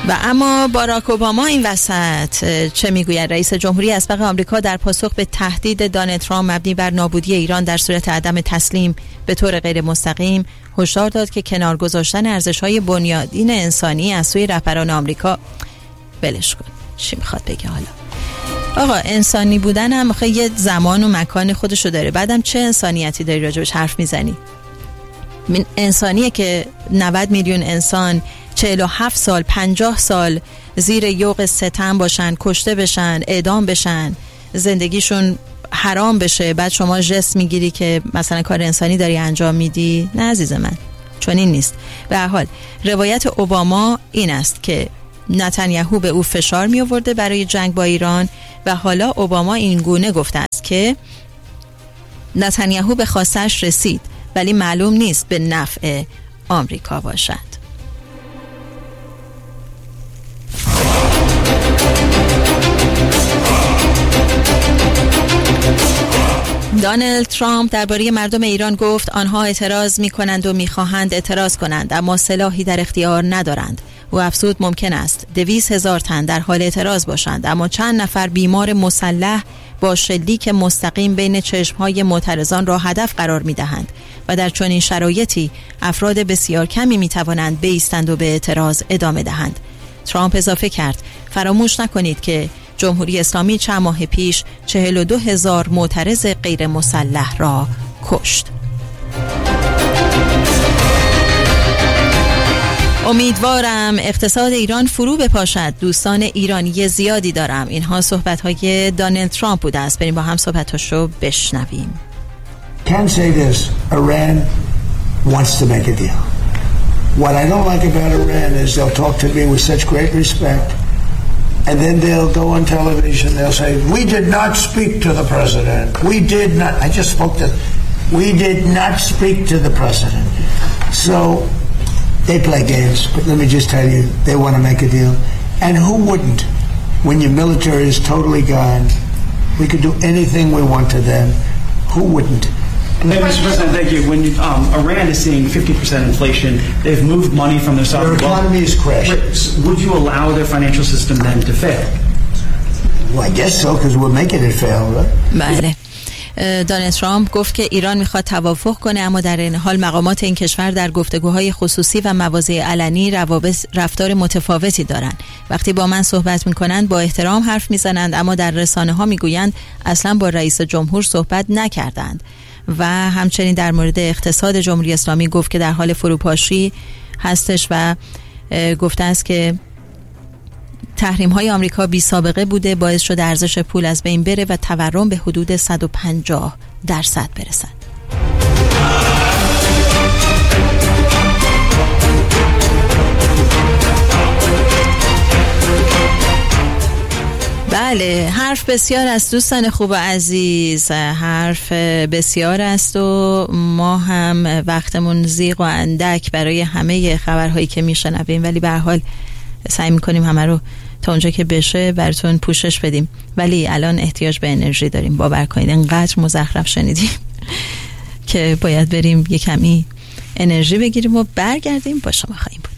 و اما باراک اوباما این وسط چه میگوید؟ رئیس جمهوری اسبق آمریکا در پاسخ به تهدید دونالد ترامپ مبنی بر نابودی ایران در صورت عدم تسلیم به طور غیر مستقیم هشدار داد که کنار گذاشتن ارزش‌های بنیادین انسانی از سوی رهبران آمریکا ولش کن. چی میخواد بگه حالا؟ آقا انسانی بودن هم آخه یه زمان و مکان خودشو داره. بعدم چه انسانیتی داری راجبش حرف میزنی؟ انسانیه که 90 میلیون انسان 47 سال 50 سال زیر یوغ ستم باشن، کشته بشن، اعدام بشن، زندگیشون حرام بشه، بعد شما جست میگیری که مثلا کار انسانی داری انجام میدی؟ نه عزیز من، چون این نیست. به هر حال روایت اوباما این است که نتانیاهو به او فشار می آورده برای جنگ با ایران و حالا اوباما این گونه گفته است که نتانیاهو به خواستش رسید ولی معلوم نیست به نفع آمریکا باشد. دونالد ترامپ درباره مردم ایران گفت آنها اعتراض می کنند و می خواهند اعتراض کنند اما سلاحی در اختیار ندارند. او افزود ممکن است 200,000 تن در حال اعتراض باشند اما چند نفر بیمار مسلح با شلیک مستقیم بین چشمهای معترضان را هدف قرار می دهند و در چنین شرایطی افراد بسیار کمی می توانند بایستند و به اعتراض ادامه دهند. ترامپ اضافه کرد فراموش نکنید که جمهوری اسلامی چند ماه پیش 42,000 معترض غیر مسلح را کشت. امیدوارم اقتصاد ایران فرو بپاشد. دوستان ایرانی زیادی دارم. اینها صحبت‌های دونالد ترامپ بوده است. بریم با هم صحبتاشو بشنویم. Can say this, Iran wants to make a deal. What I don't like about Iran is they'll talk to me with such great respect and then they'll go on television, they'll say, we did not speak to the president. We did not. I just spoke to, we did not speak to the president. So they play games, but let me just tell you, they want to make a deal. And who wouldn't? When your military is totally gone, we could do anything we want to them. Who wouldn't? Hey, Mr. President, thank you. When Iran is seeing 50% inflation, they've moved money from their sovereign wealth. Their economy is crashing. Would you allow their financial system then to fail? Well, I guess so, because we're making it fail, right? بله. دونالد ترامپ گفت که ایران میخواد توافق کنه اما در این حال مقامات این کشور در گفتگوهای خصوصی و مواضع علنی رفتار متفاوتی دارند. وقتی با من صحبت میکنند با احترام حرف میزنند اما در رسانه ها میگویند اصلا با رئیس جمهور صحبت نکردند. و همچنین در مورد اقتصاد جمهوری اسلامی گفت که در حال فروپاشی هستش و گفته است که تحریم‌های آمریکا بی سابقه بوده، باعث شده ارزش پول از بین بره و تورم به حدود 150% برسد. بله، حرف بسیار است دوستان خوب و عزیز، حرف بسیار است و ما هم وقتمون زیغ و اندک برای همه خبرهایی که میشنویم، ولی به هر حال سعی میکنیم همه رو تا اونجا که بشه براتون پوشش بدیم. ولی الان احتیاج به انرژی داریم، باور کنید انقدر مزخرف شنیدیم که باید بریم یه کمی انرژی بگیریم و برگردیم با شما خواهیم بود.